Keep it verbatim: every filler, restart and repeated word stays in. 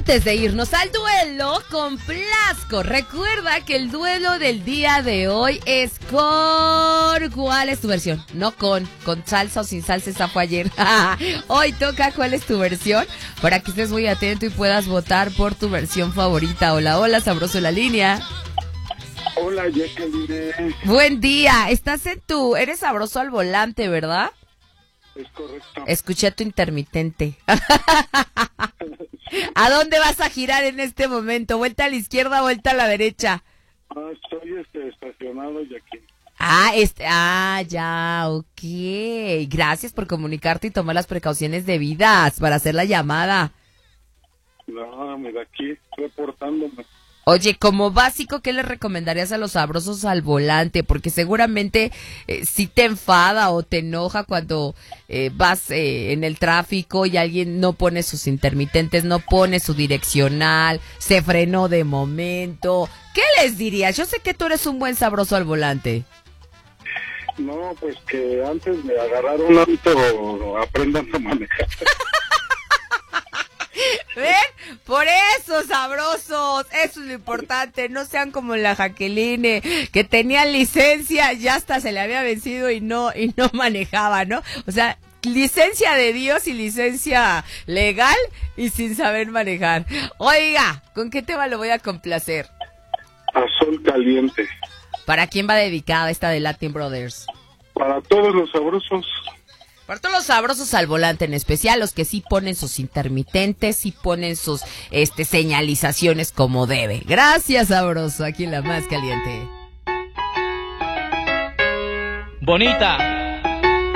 Antes de irnos al duelo con Plasco, recuerda que el duelo del día de hoy es con... ¿Cuál es tu versión? No con, con salsa o sin salsa, esa fue ayer. Hoy toca ¿cuál es tu versión? Para que estés muy atento y puedas votar por tu versión favorita. Hola, hola, sabroso en la línea. Hola, Jacqueline. Buen día, estás en tu... Eres sabroso al volante, ¿verdad? Es correcto. Escuché a tu intermitente. ¿A dónde vas a girar en este momento? ¿Vuelta a la izquierda, vuelta a la derecha? Ah, estoy este, estacionado, Jacqueline. Ah, este, ah, ya, ok. Gracias por comunicarte y tomar las precauciones debidas para hacer la llamada. No, mira, aquí reportándome. Oye, como básico, ¿qué le recomendarías a los sabrosos al volante? Porque seguramente eh, sí te enfada o te enoja cuando eh, vas eh, en el tráfico y alguien no pone sus intermitentes, no pone su direccional, se frenó de momento. ¿Qué les dirías? Yo sé que tú eres un buen sabroso al volante. No, pues que antes de agarrar un auto aprendan a manejar. ¿Ven? Por eso, sabrosos, eso es lo importante, no sean como la Jacqueline, que tenía licencia, ya hasta se le había vencido y no, y no manejaba, ¿no? O sea, licencia de Dios y licencia legal y sin saber manejar. Oiga, ¿con qué tema lo voy a complacer? A sol caliente. ¿Para quién va dedicada esta de Latin Brothers? Para todos los sabrosos. Para todos los sabrosos al volante, en especial los que sí ponen sus intermitentes, sí ponen sus este señalizaciones como debe. Gracias, sabroso, aquí en La Más Caliente. Bonita.